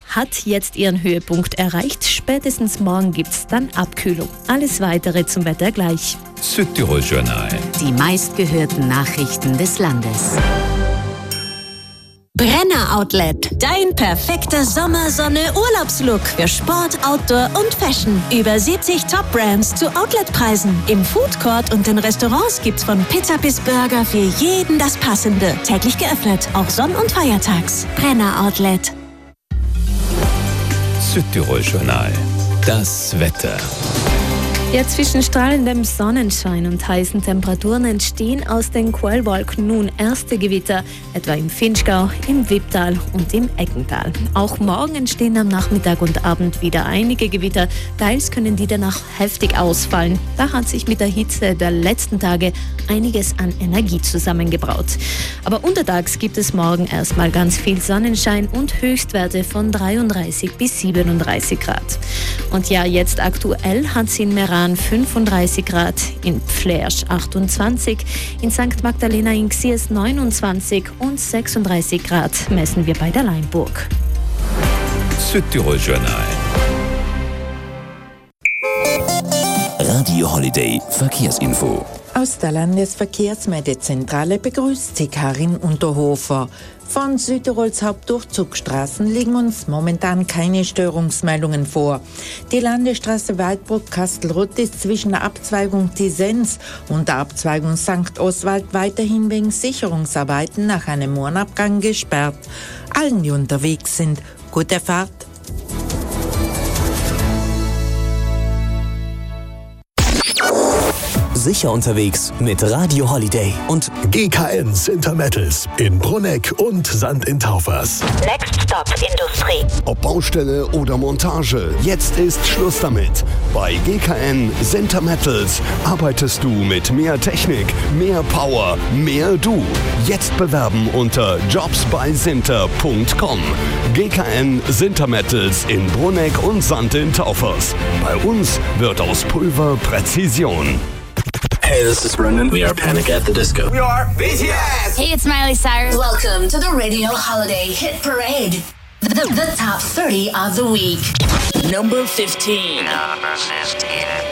hat jetzt ihren Höhepunkt erreicht. Spätestens morgen gibt es dann Abkühlung. Alles Weitere zum Wetter gleich. Südtirol-Journal. Die meistgehörten Nachrichten des Landes. Brenner Outlet. Dein perfekter Sommersonne-Urlaubslook für Sport, Outdoor und Fashion. Über 70 Top-Brands zu Outletpreisen. Im Foodcourt und in Restaurants gibt's von Pizza bis Burger für jeden das Passende. Täglich geöffnet, auch Sonn- und Feiertags. Brenner Outlet. Südtirol-Journal. Das Wetter. Ja, zwischen strahlendem Sonnenschein und heißen Temperaturen entstehen aus den Quellwolken nun erste Gewitter, etwa im Vinschgau, im Wipptal und im Eckental. Auch morgen entstehen am Nachmittag und Abend wieder einige Gewitter, teils können die danach heftig ausfallen. Da hat sich mit der Hitze der letzten Tage einiges an Energie zusammengebraut. Aber untertags gibt es morgen erstmal ganz viel Sonnenschein und Höchstwerte von 33 bis 37 Grad. Und ja, jetzt aktuell hat es in Meran 35 Grad, in Pflersch 28, in St. Magdalena in Xiers 29 und 36 Grad messen wir bei der Leinburg. Südtirol-Journal. Radio Holiday Verkehrsinfo. Aus der Landesverkehrsmeldezentrale begrüßt Sie Karin Unterhofer. Von Südtirols Hauptdurchzugsstraßen liegen uns momentan keine Störungsmeldungen vor. Die Landesstraße Waldburg-Kastelruth ist zwischen der Abzweigung Tisens und der Abzweigung St. Oswald weiterhin wegen Sicherungsarbeiten nach einem Mohrenabgang gesperrt. Allen, die unterwegs sind, gute Fahrt. Sicher unterwegs mit Radio Holiday und GKN Sintermettels in Brunegg und St. in Taufers. Next Stop Industrie. Ob Baustelle oder Montage, jetzt ist Schluss damit. Bei GKN Sintermettels arbeitest du mit mehr Technik, mehr Power, mehr du. Jetzt bewerben unter jobsbysinter.com. GKN Sintermettels in Brunegg und St. in Taufers. Bei uns wird aus Pulver Präzision. Hey, this is Brendan. We are Panic at the Disco. We are BTS. Hey, it's Miley Cyrus. Welcome to the Radio Holiday Hit Parade. The top 30 of the week. Number 15. Number 15.